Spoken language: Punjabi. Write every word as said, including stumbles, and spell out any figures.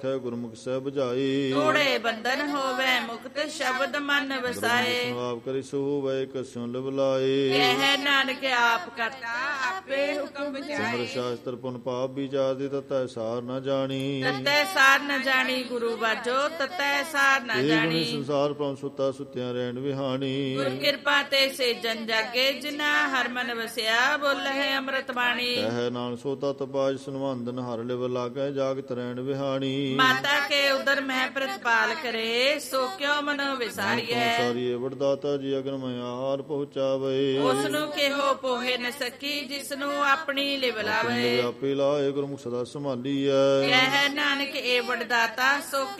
ਗੁਰਮੁਖ ਸਹਿ ਬੁਝਾਈ। ਤੋੜੇ ਬੰਧਨ ਹੋਵੇ ਮੁਕਤ ਸ਼ਬਦ ਮਨ ਵਸਾਏ। ਆਪ ਕਰੀ ਸੋ ਹੋਵੇ ਕਸਿਉ ਲਿਵ ਲਾਏ। ਕਹਿ ਨਾਨਕ ਆਪ ਕਰਤਾ ਆਪੇ ਹੁਕਮ ਸਿਮਰ ਬਚਾਏ। ਸ਼ਾਸਤਰ ਪੁਨ ਪਾਪ ਵਿਚਾਰਦੇ ਤਤੈ ਸਾਰ ਨ ਜਾਣੀ। ਤਤੈ ਸਾਰ ਨ ਜਾਣੀ ਗੁਰੂ ਬਾਝੋ ਤਤੈ ਸਾਰ ਨ ਇਹ ਜਾਣੀ। ਗੁਣੀ ਸੰਸਾਰ ਪ੍ਰਮ ਸੁਤਾ ਸੁਤਿਆਂ ਰਹਿਣ ਵਿਹਾਣੀ। ਗੁਰ ਕਿਰਪਾ ਤੇ ਸੇ ਜਨ ਜਾਗੇ ਜਿਨਾ ਹਰ ਮਨ ਵਸਿਆ ਬੋਲੇ ਅੰਮ੍ਰਿਤ ਬਾਣੀ। ਕਹਿ ਨਾਨਕ ਸੋ ਤਤ ਬਾਜ ਸੁਨਵੰਦਨ ਹਰ ਲਿਵ ਲਾਗੈ ਜਾਗਤ ਰਹਿਣ ਵਿਹਾਣੀ। ਮਾਤਾ ਕੇ ਉਦਰ ਮਹਿ ਪ੍ਰਤਪਾਲ ਕਰੇ ਸੋ ਕਿਉ ਮਨੋ ਵਿਸਾਰੀਐ। ਸਾਰੀਏ ਵਡਦਾਤਾ ਜੀ ਅਗਨ ਮੈਂ ਆਹਾਰ ਪਹੁੰਚਾਵੇ। ਉਸ ਨੂੰ ਕਿਹੋ ਪੋਹੇ ਨ ਸਕੀ ਜਿਸ ਨੂੰ ਆਪਣੀ ਲਿਵ ਲਾਵੇ। ਆਪੇ ਲਾਏ ਗੁਰਮੁਖ ਸਦਾ ਸੰਭਾਲੀਐ। ਕਹਿ ਨਾਨਕ ਏ ਵਡਦਾਤਾ ਸੋ